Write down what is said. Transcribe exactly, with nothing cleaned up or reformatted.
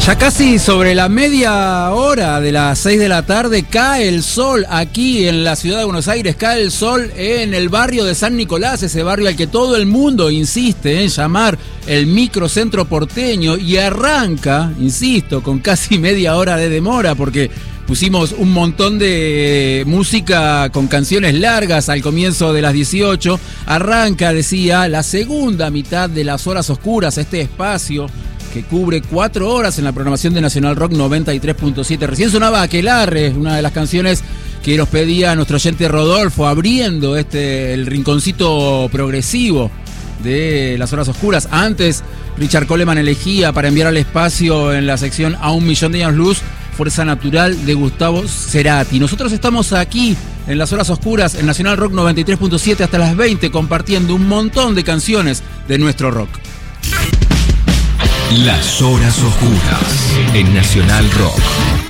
Ya casi sobre la media hora de las seis de la tarde cae el sol aquí en la ciudad de Buenos Aires, cae el sol en el barrio de San Nicolás, ese barrio al que todo el mundo insiste en llamar el microcentro porteño, y arranca, insisto, con casi media hora de demora porque pusimos un montón de música con canciones largas al comienzo de las dieciocho. Arranca, decía, la segunda mitad de Las Horas Oscuras, este espacio que cubre cuatro horas en la programación de Nacional Rock noventa y tres punto siete. Recién sonaba Aquelarre, una de las canciones que nos pedía nuestro oyente Rodolfo, abriendo este el rinconcito progresivo de Las Horas Oscuras. Antes, Richard Coleman elegía para enviar al espacio en la sección A un millón de años luz, Fuerza Natural de Gustavo Cerati. Nosotros estamos aquí en Las Horas Oscuras, en Nacional Rock noventa y tres punto siete hasta las veinte, compartiendo un montón de canciones de nuestro rock. Las Horas Oscuras en Nacional Rock.